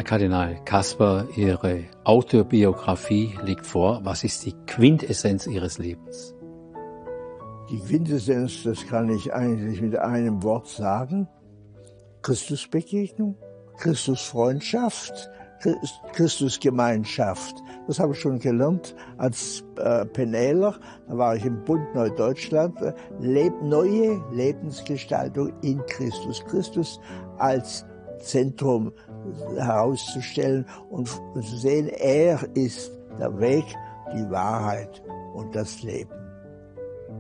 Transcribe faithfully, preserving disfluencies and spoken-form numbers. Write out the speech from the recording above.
Herr Kardinal Kasper, Ihre Autobiografie liegt vor. Was ist die Quintessenz Ihres Lebens? Die Quintessenz, das kann ich eigentlich mit einem Wort sagen: Christusbegegnung, Christusfreundschaft, Christusgemeinschaft. Das habe ich schon gelernt als äh, Penäler. Da war ich im Bund Neudeutschland. Leb, neue Lebensgestaltung in Christus. Christus als Zentrum herauszustellen und zu sehen, er ist der Weg, die Wahrheit und das Leben.